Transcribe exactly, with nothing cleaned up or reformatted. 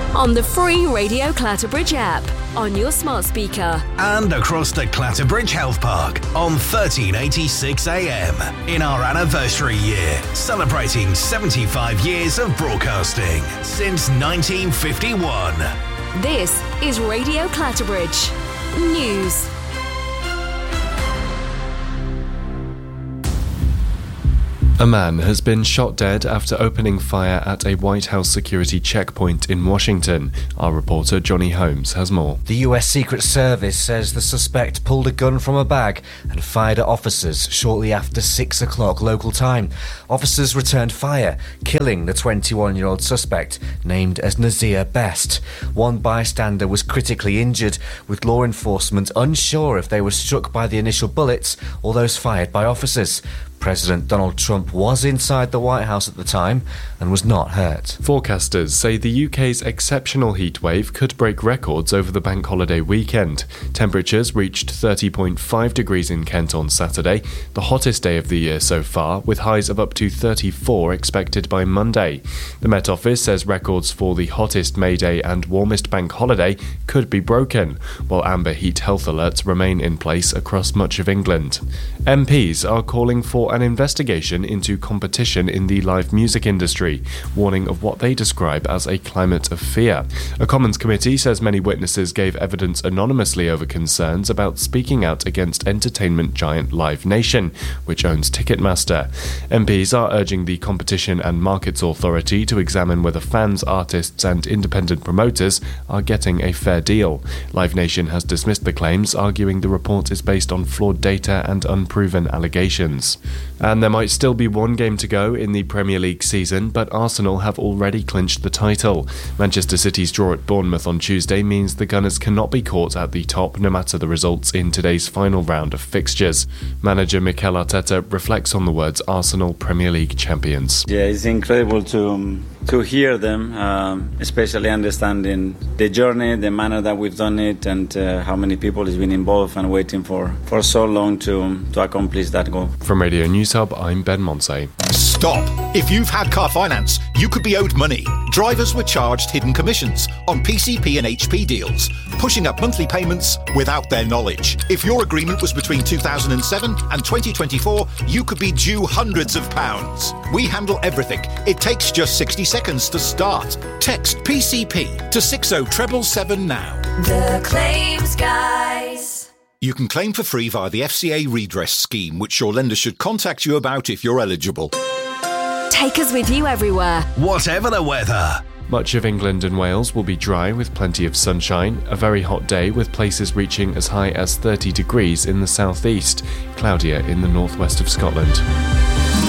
on the free Radio Clatterbridge app, on your smart speaker, and across the Clatterbridge Health Park on thirteen eighty-six A M in our anniversary year, celebrating seventy-five years of broadcasting since nineteen fifty-one. This is Radio Clatterbridge News. A man has been shot dead after opening fire at a White House security checkpoint in Washington. Our reporter Johnny Holmes has more. The U S Secret Service says the suspect pulled a gun from a bag and fired at officers shortly after six o'clock local time. Officers returned fire, killing the twenty-one-year-old suspect, named as Nazir Best. One bystander was critically injured, with law enforcement unsure if they were struck by the initial bullets or those fired by officers. President Donald Trump was inside the White House at the time and was not hurt. Forecasters say the U K's exceptional heatwave could break records over the bank holiday weekend. Temperatures reached thirty point five degrees in Kent on Saturday, the hottest day of the year so far, with highs of up to thirty-four expected by Monday. The Met Office says records for the hottest May Day and warmest bank holiday could be broken, while amber heat health alerts remain in place across much of England. M Ps are calling for an investigation into competition in the live music industry, warning of what they describe as a climate of fear. A Commons committee says many witnesses gave evidence anonymously over concerns about speaking out against entertainment giant Live Nation, which owns Ticketmaster. M Ps are urging the Competition and Markets Authority to examine whether fans, artists and independent promoters are getting a fair deal. Live Nation has dismissed the claims, arguing the report is based on flawed data and unproven allegations. And there might still be one game to go in the Premier League season, but Arsenal have already clinched the title. Manchester City's draw at Bournemouth on Tuesday means the Gunners cannot be caught at the top no matter the results in today's final round of fixtures. Manager Mikel Arteta reflects on the words Arsenal Premier League champions. Yeah, it's incredible to um, to hear them, um, especially understanding the journey, the manner that we've done it, and uh, how many people has been involved and waiting for, for so long to um, to accomplish that goal. From Radio News Hub, I'm Ben Monsey. Stop! If you've had car finance, you could be owed money. Drivers were charged hidden commissions on P C P and H P deals, pushing up monthly payments without their knowledge. If your agreement was between two thousand seven and twenty twenty-four, you could be due hundreds of pounds. We handle everything. It takes just sixty seconds to start. Text P C P to six oh seven seven now. The Claims Guys. You can claim for free via the F C A redress scheme, which your lender should contact you about if you're eligible. Take us with you everywhere, whatever the weather. Much of England and Wales will be dry with plenty of sunshine, a very hot day with places reaching as high as thirty degrees in the southeast, cloudier in the northwest of Scotland.